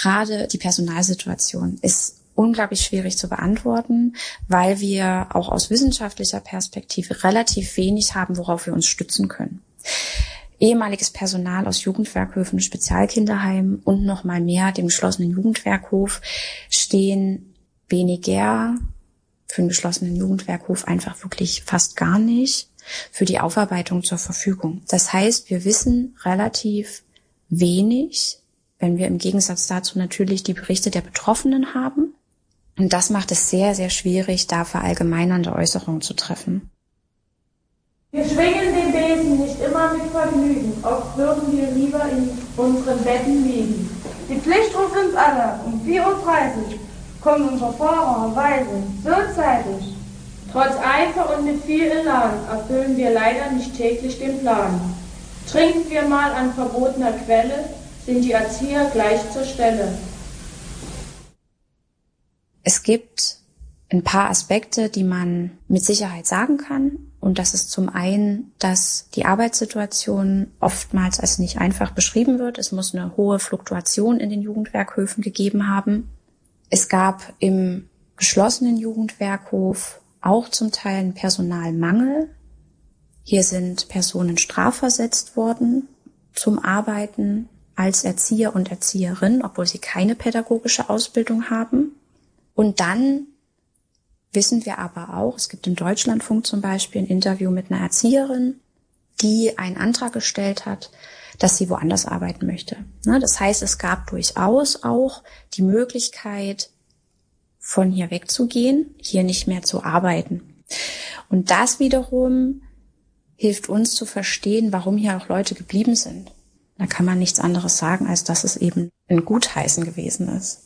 Gerade die Personalsituation ist unglaublich schwierig zu beantworten, weil wir auch aus wissenschaftlicher Perspektive relativ wenig haben, worauf wir uns stützen können. Ehemaliges Personal aus Jugendwerkhöfen, Spezialkinderheimen und noch mal mehr dem geschlossenen Jugendwerkhof stehen weniger für einen geschlossenen Jugendwerkhof einfach wirklich fast gar nicht für die Aufarbeitung zur Verfügung. Das heißt, wir wissen relativ wenig, wenn wir im Gegensatz dazu natürlich die Berichte der Betroffenen haben. Und das macht es sehr, sehr schwierig, da verallgemeinernde Äußerungen zu treffen. Wir schwingen den Besen nicht immer mit Vergnügen, oft würden wir lieber in unseren Betten liegen. Die Pflicht ruft uns alle, um 4:30 Uhr kommt unser Fahrer Weise, so zeitig. Trotz Eifer und mit viel Elan erfüllen wir leider nicht täglich den Plan. Trinken wir mal an verbotener Quelle, sind die Erzieher gleich zur Stelle. Es gibt ein paar Aspekte, die man mit Sicherheit sagen kann. Und das ist zum einen, dass die Arbeitssituation oftmals als nicht einfach beschrieben wird. Es muss eine hohe Fluktuation in den Jugendwerkhöfen gegeben haben. Es gab im geschlossenen Jugendwerkhof auch zum Teil einen Personalmangel. Hier sind Personen strafversetzt worden zum Arbeiten als Erzieher und Erzieherin, obwohl sie keine pädagogische Ausbildung haben. Und dann wissen wir aber auch, es gibt im Deutschlandfunk zum Beispiel ein Interview mit einer Erzieherin, die einen Antrag gestellt hat, dass sie woanders arbeiten möchte. Das heißt, es gab durchaus auch die Möglichkeit, von hier wegzugehen, hier nicht mehr zu arbeiten. Und das wiederum hilft uns zu verstehen, warum hier auch Leute geblieben sind. Da kann man nichts anderes sagen, als dass es eben ein Gutheißen gewesen ist.